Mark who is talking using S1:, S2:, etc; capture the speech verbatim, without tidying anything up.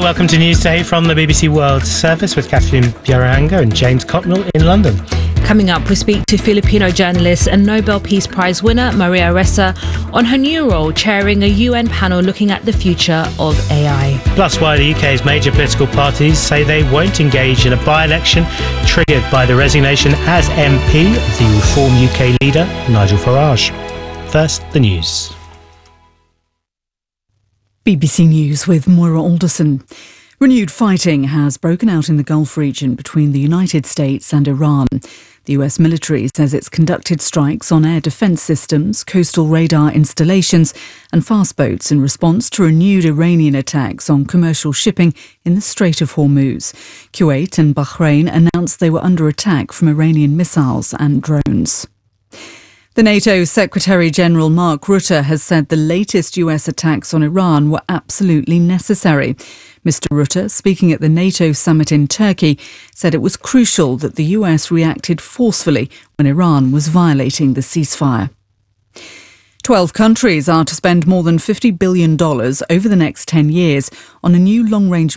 S1: welcome to Newsday from the B B C World Service with Catherine Bieranga and James Cotnell in London.
S2: Coming up, we speak to Filipino journalist and Nobel Peace Prize winner Maria Ressa on her new role chairing a U N panel looking at the future of A I.
S1: Plus, why the U K's major political parties say they won't engage in a by-election triggered by the resignation as M P of the Reform U K leader, Nigel Farage. First, the news.
S3: B B C News with Moira Alderson. Renewed fighting has broken out in the Gulf region between the United States and Iran. The U S military says it's conducted strikes on air defence systems, coastal radar installations and fast boats in response to renewed Iranian attacks on commercial shipping in the Strait of Hormuz. Kuwait and Bahrain announced they were under attack from Iranian missiles and drones. The NATO Secretary-General Mark Rutte has said the latest U S attacks on Iran were absolutely necessary. Mister Rutte, speaking at the NATO summit in Turkey, said it was crucial that the U S reacted forcefully when Iran was violating the ceasefire. Twelve countries are to spend more than fifty billion dollars over the next ten years on a new long-range